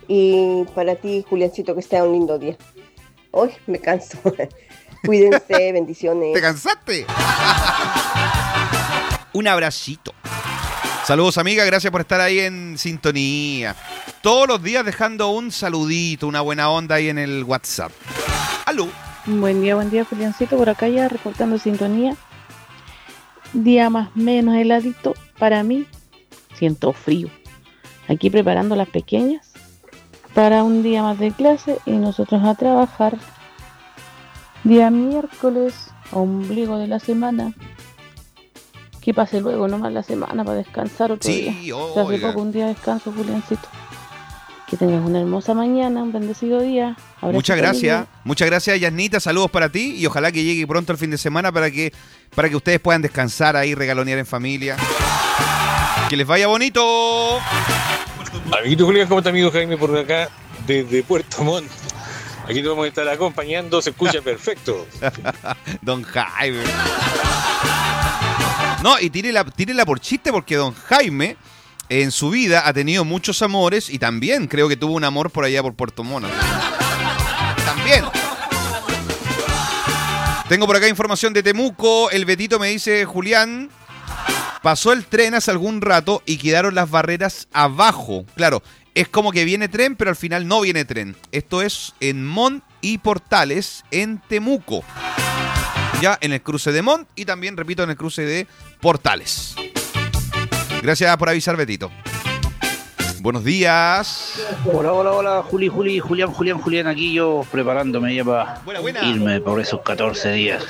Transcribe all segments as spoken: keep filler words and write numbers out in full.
Y para ti, Juliancito, que sea un lindo día. Hoy me canso. Cuídense, bendiciones. ¿Te cansaste? Un abracito. Saludos, amiga, gracias por estar ahí en sintonía. Todos los días dejando un saludito, una buena onda ahí en el WhatsApp. ¡Aló! Buen día, buen día, Juliancito, por acá ya reportando sintonía. Día más menos heladito para mí. Siento frío. Aquí preparando las pequeñas para un día más de clase y nosotros a trabajar. Día miércoles, ombligo de la semana. Que pase luego nomás la semana para descansar otro sí, día. Hace poco un día de descanso, Juliancito. Que tengas una hermosa mañana, un bendecido día. Ahora muchas gracias, muchas gracias, Yasnita, saludos para ti y ojalá que llegue pronto el fin de semana para que, para que ustedes puedan descansar ahí, regalonear en familia. Que les vaya bonito. Amiguito Julián, ¿cómo está amigo Jaime por acá desde Puerto Montt? Aquí te vamos a estar acompañando, se escucha perfecto. Don Jaime. No, y tírela, tírela por chiste porque don Jaime en su vida ha tenido muchos amores y también creo que tuvo un amor por allá por Puerto Montt. También. Tengo por acá información de Temuco. El Betito me dice, Julián, pasó el tren hace algún rato y quedaron las barreras abajo. Claro, es como que viene tren, pero al final no viene tren. Esto es en Montt y Portales, en Temuco. Ya en el cruce de Montt y también, repito, en el cruce de Portales. Gracias por avisar, Betito. Buenos días. Hola, hola, hola, Juli, Juli, Julián, Julián, Julián, aquí yo preparándome ya para buena, buena. irme por esos catorce días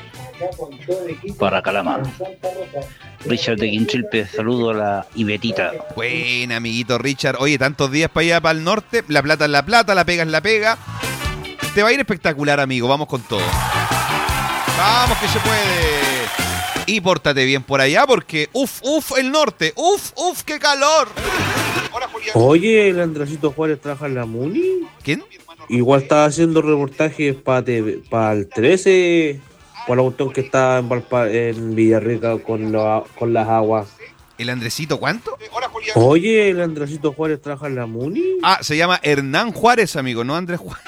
para Calamar. Richard de Quinchilpe, saludo a la Ibetita. Buena, amiguito Richard. Oye, tantos días para allá, para el norte. La plata es la plata, la pega es la pega. Te va a ir espectacular, amigo. Vamos con todo. Vamos que se puede. Y pórtate bien por allá porque uf, uf, el norte. Uf, uf, qué calor. Hola, Julián. Oye, el Andresito Juárez trabaja en la Muni. ¿Quién? Igual estaba haciendo reportajes para pa el trece. Por la cuestión que está en, Valpa, en Villarrica con, la, con las aguas. ¿El Andresito cuánto? Hola, Julián. Oye, el Andresito Juárez trabaja en la Muni. Ah, se llama Hernán Juárez, amigo, no Andrés Juárez.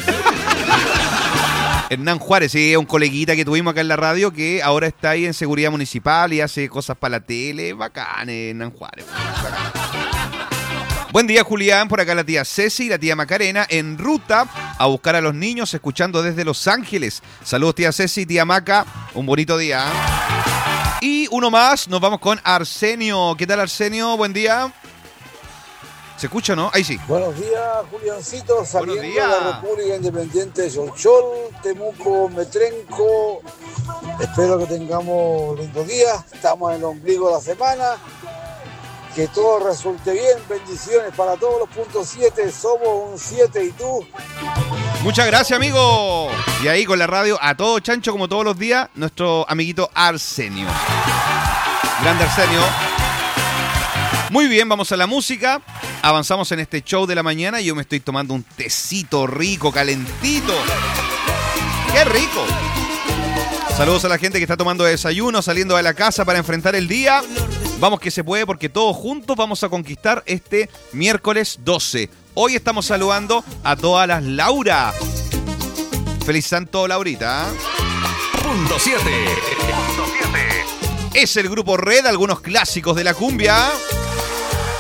Hernán Juárez, sí, es un coleguita que tuvimos acá en la radio que ahora está ahí en seguridad municipal y hace cosas para la tele. Bacán, Hernán Juárez. Bacán. Buen día, Julián. Por acá la tía Ceci y la tía Macarena en ruta a buscar a los niños, escuchando desde Los Ángeles. Saludos, tía Ceci, tía Maca. Un bonito día. Y uno más, nos vamos con Arsenio. ¿Qué tal, Arsenio? Buen día. ¿Se escucha o no? Ahí sí. Buenos días, Juliancito, saliendo de la República Independiente de Cholchol, Temuco, Metrenco. Espero que tengamos lindos días. Estamos en el ombligo de la semana. Que todo resulte bien. Bendiciones para todos los puntos siete. Somos un siete y tú. Muchas gracias, amigo. Y ahí con la radio a todo chancho, como todos los días, nuestro amiguito Arsenio. Grande Arsenio. Muy bien, vamos a la música. Avanzamos en este show de la mañana y yo me estoy tomando un tecito rico, calentito. ¡Qué rico! Saludos a la gente que está tomando desayuno, saliendo de la casa para enfrentar el día. Vamos que se puede porque todos juntos vamos a conquistar este miércoles doce. Hoy estamos saludando a todas las Laura. Feliz santo, Laurita. Punto siete. Es el grupo Red, algunos clásicos de la cumbia.